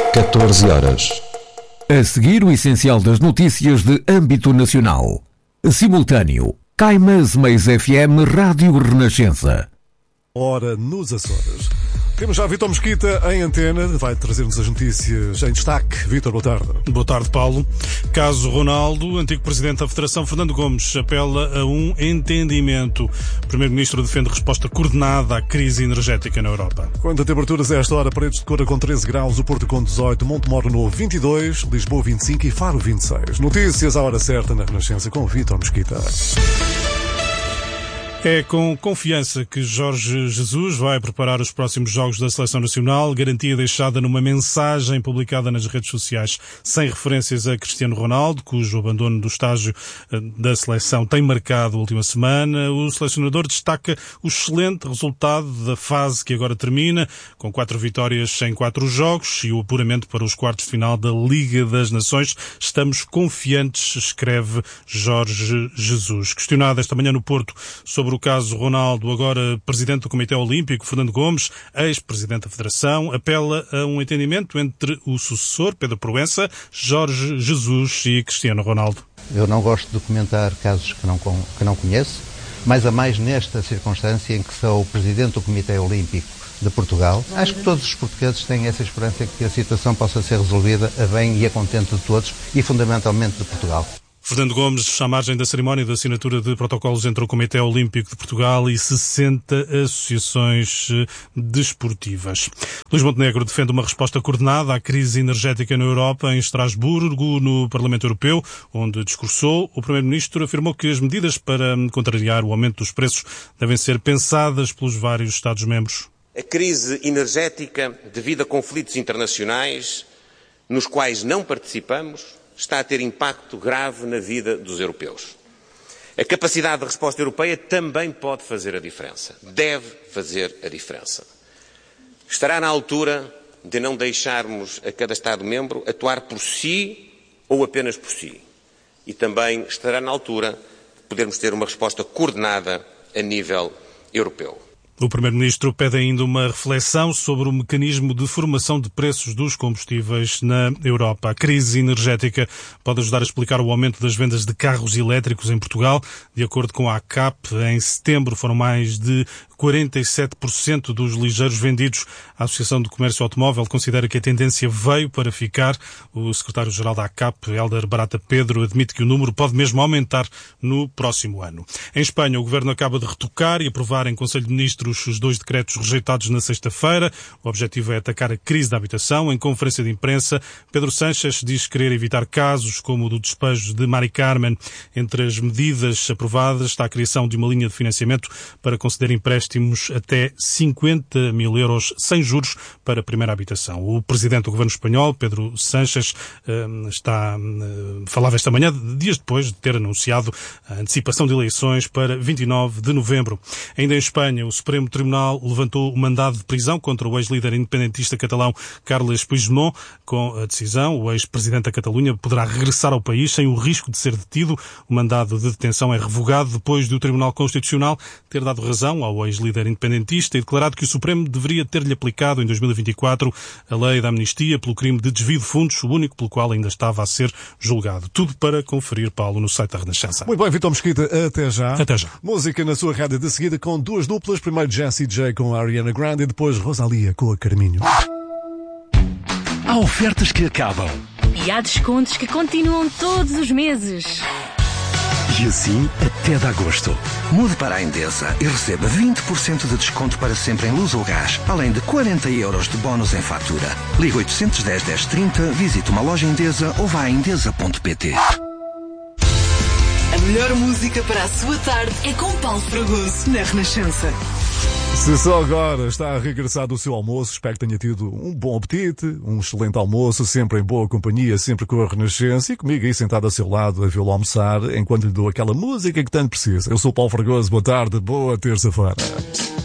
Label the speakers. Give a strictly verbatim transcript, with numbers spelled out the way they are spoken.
Speaker 1: catorze horas.
Speaker 2: A seguir, o essencial das notícias de âmbito nacional. Simultâneo. Caimás Mais F M Rádio Renascença.
Speaker 3: Hora nos Açores. Temos já Vítor Mesquita em antena, vai trazer-nos as notícias em destaque. Vítor, boa tarde.
Speaker 4: Boa tarde, Paulo. Caso Ronaldo, antigo presidente da Federação, Fernando Gomes, apela a um entendimento. O primeiro-ministro defende resposta coordenada à crise energética na Europa.
Speaker 3: Quanto a temperaturas, a esta hora, Paredes de Cora com treze graus, o Porto com dezoito, Montemor Novo vinte e dois, Lisboa vinte e cinco e Faro vinte e seis. Notícias à hora certa na Renascença com Vítor Mesquita.
Speaker 4: É com confiança que Jorge Jesus vai preparar os próximos jogos da Seleção Nacional, garantia deixada numa mensagem publicada nas redes sociais, sem referências a Cristiano Ronaldo, cujo abandono do estágio da seleção tem marcado a última semana. O selecionador destaca o excelente resultado da fase que agora termina, com quatro vitórias em quatro jogos e o apuramento para os quartos de final da Liga das Nações. Estamos confiantes, escreve Jorge Jesus. Questionado esta manhã no Porto sobre o caso Ronaldo, agora presidente do Comitê Olímpico, Fernando Gomes, ex-presidente da Federação, apela a um entendimento entre o sucessor, Pedro Proença, Jorge Jesus e Cristiano Ronaldo.
Speaker 5: Eu não gosto de comentar casos que não, que não conheço, mais a mais nesta circunstância em que sou o presidente do Comitê Olímpico de Portugal. Acho que todos os portugueses têm essa esperança que a situação possa ser resolvida a bem e a contento de todos e fundamentalmente de Portugal.
Speaker 4: Fernando Gomes, à margem da cerimónia de assinatura de protocolos entre o Comitê Olímpico de Portugal e sessenta associações desportivas. Luís Montenegro defende uma resposta coordenada à crise energética na Europa. Em Estrasburgo, no Parlamento Europeu, onde discursou, o Primeiro-Ministro afirmou que as medidas para contrariar o aumento dos preços devem ser pensadas pelos vários Estados-membros.
Speaker 6: A crise energética, devido a conflitos internacionais nos quais não participamos, está a ter impacto grave na vida dos europeus. A capacidade de resposta europeia também pode fazer a diferença. Deve fazer a diferença. Estará na altura de não deixarmos a cada Estado-membro atuar por si ou apenas por si. E também estará na altura de podermos ter uma resposta coordenada a nível europeu.
Speaker 4: O Primeiro-Ministro pede ainda uma reflexão sobre o mecanismo de formação de preços dos combustíveis na Europa. A crise energética pode ajudar a explicar o aumento das vendas de carros elétricos em Portugal. De acordo com a ACAP, em setembro foram mais de quarenta e sete por cento dos ligeiros vendidos. A Associação de Comércio Automóvel considera que a tendência veio para ficar. O secretário-geral da ACAP, Hélder Barata Pedro, admite que o número pode mesmo aumentar no próximo ano. Em Espanha, o Governo acaba de retocar e aprovar em Conselho de Ministros os dois decretos rejeitados na sexta-feira. O objetivo é atacar a crise da habitação. Em conferência de imprensa, Pedro Sánchez diz querer evitar casos como o do despejo de Mari Carmen. Entre as medidas aprovadas está a criação de uma linha de financiamento para conceder empréstimos até cinquenta mil euros sem juros para a primeira habitação. O presidente do Governo espanhol, Pedro Sánchez, está, falava esta manhã, dias depois de ter anunciado a antecipação de eleições para vinte e nove de novembro. Ainda em Espanha, o Supremo O Tribunal levantou o mandado de prisão contra o ex-líder independentista catalão Carles Puigdemont. Com a decisão, o ex-presidente da Catalunha poderá regressar ao país sem o risco de ser detido. O mandado de detenção é revogado depois do Tribunal Constitucional ter dado razão ao ex-líder independentista e declarado que o Supremo deveria ter-lhe aplicado em dois mil e vinte e quatro a lei da amnistia pelo crime de desvio de fundos, o único pelo qual ainda estava a ser julgado. Tudo para conferir, Paulo, no site da Renascença.
Speaker 3: Muito bem, Vítor Mesquita, até já.
Speaker 4: Até já.
Speaker 3: Música na sua rádio de seguida com duas duplas. Primeiro Jessie J com a Ariana Grande e depois Rosalia com a Carminho.
Speaker 7: Há ofertas que acabam.
Speaker 8: E há descontos que continuam todos os meses.
Speaker 7: E assim até de agosto. Mude para a Endesa e receba vinte por cento de desconto para sempre em luz ou gás, além de quarenta euros de bónus em fatura. Ligue oito um zero, dez, trinta, visite uma loja Endesa ou vá a endesa ponto pt.
Speaker 9: A melhor música para a sua tarde é com Paulo Fragoso, na Renascença.
Speaker 3: Se só agora está a regressar do seu almoço, espero que tenha tido um bom apetite, um excelente almoço, sempre em boa companhia, sempre com a Renascença e comigo aí sentado ao seu lado a vê-lo almoçar enquanto lhe dou aquela música que tanto precisa. Eu sou o Paulo Fragoso, boa tarde, boa terça-feira.